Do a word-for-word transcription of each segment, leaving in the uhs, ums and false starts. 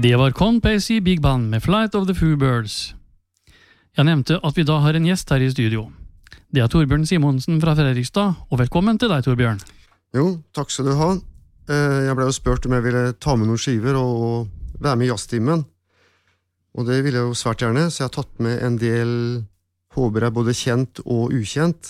Det var Con Pacey Big Band med Flight of the Foo Birds. Jeg nevnte at vi da har en gjest her i studio. Det er Torbjørn Simonsen fra Fredrikstad, og velkommen til deg, Torbjørn. Jo, takk skal du ha. Jeg ble jo spurt om jeg ville ta med noen skiver og være med i jazztimen. Og det ville jeg jo svært gjerne, så jeg har tatt med en del, håper jeg, både kjent og ukjent.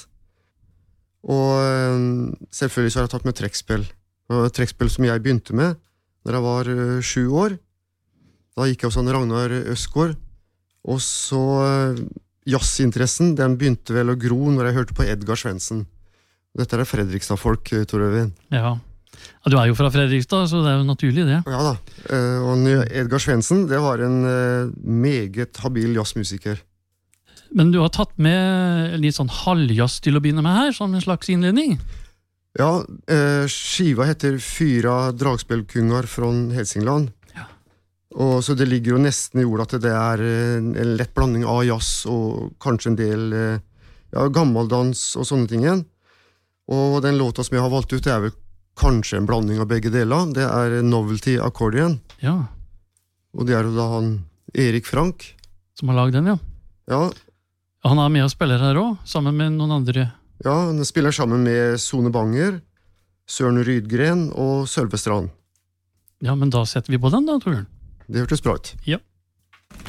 Og selvfølgelig så har jeg tatt med trekkspill. Trekkspill som jeg begynte med når jeg var sju år. Da gikk jeg hos Ragnar Østgaard, og så jazzinteressen, den begynte vel å gro når jeg hørte på Edgar Svensson. Dette er Fredrikstad-folk, Tor Øyvind. Ja. ja, du er jo fra Fredrikstad, så det er jo naturlig det. Ja da, og Edgar Svensson, det var en meget habil jazzmusiker. Men du har tatt med litt sånn halvjazz til å begynne med her, som en slags innledning? Ja, skiva heter Fyra dragspelkungar fra Helsingland. Og så det ligger jo nesten i ordet at det er en lett blanding av jazz og kanskje en del ja, gammeldans og sånne ting igjen. Og den låta som jeg har valgt ut, det er vel kanskje en blanding av begge deler. Det er Novelty Accordion. Ja. Og det er jo da han Erik Frank. Som har laget den, ja. Ja. Han er med og spiller her også, sammen med noen andre. Ja, han spiller sammen med Sone Banger, Søren Rydgren og Sølve Strand. Ja, men da setter vi på den da, Torbjørn. Det hørtes bra ut. Ja.